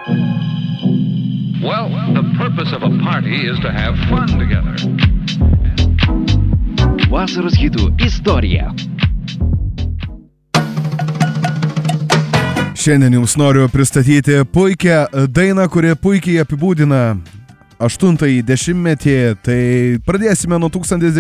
Well, the purpose of a party is to have fun together. Vasaros hitų istorija. Šiandien jums noriu pristatyti puikią dainą, kuri puikiai apibūdina 8-ąjį dešimtmetį. Tai pradėsime nuo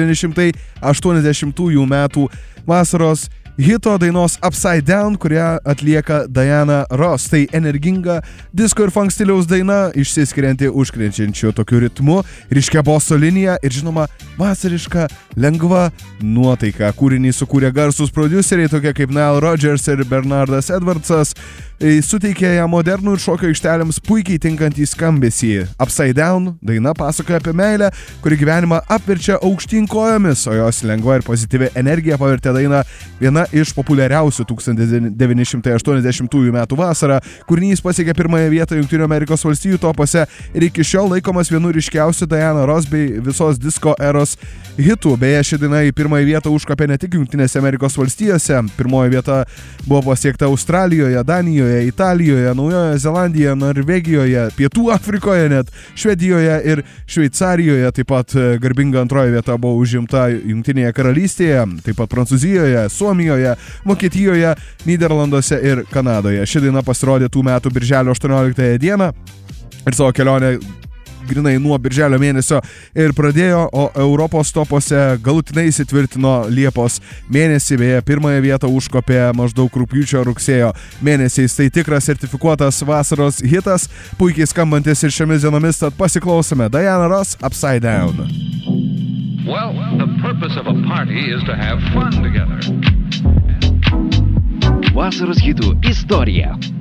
1980 metų vasaros hito dainos Upside Down, kurią atlieka Diana Ross. Tai energinga disko ir funk stiliaus daina, išsiskirianti užkrečiančiu tokiu ritmu, ryškia boso linija ir žinoma vasariška lengva nuotaika. Kūrinį sukūrė garsūs prodiuseriai tokie kaip Nile Rodgers ir Bernardas Edwardsas. Suteikė ją modernų ir šokio aikštelėms puikiai tinkantį skambesį. Upside Down daina pasakoja apie meilę, kuri gyvenimą apverčia aukštyn kojomis, o jos lengva ir pozityvi energija pavertė dainą viena iš populiariausių 1980 metų vasarą. Kūrinys pasiekė pirmąją vietą Jungtinių Amerikos valstijų topuose ir iki šiol laikomas vienu ryškiausių Diana Ross bei visos disko eros hitų. Beje, ši daina į pirmąją vietą užkopė ne tik Jungtinėse Amerikos valstijose. Pirmoji vieta buvo pasiekta Australijoje, Danijoje, Italijoje, Naujojoje Zelandijoje, Norvegijoje, Pietų Afrikoje net, Švedijoje ir Šveicarijoje. Taip pat garbinga antroji vieta buvo užimta Jungtinėje karalystėje, taip pat Prancūzijoje, Suomijoje, Vokietijoje, Nyderlanduose ir Kanadoje. Ši daina pasirodė tų metų birželio 18 dieną ir savo kelionę grinai nuo birželio mėnesio ir pradėjo, o Europos topuose galutinai įsitvirtino Liepos mėnesį, beje, pirmąją vietą užkopė maždaug rugpjūčio rugsėjo mėnesiais. Tai tikras sertifikuotas vasaros hitas, puikiai skambantis ir šiomis dienomis, tad pasiklausome Diana Ross Upside Down. Well, the purpose of a party is to have fun together. Vasaros hitų istorija.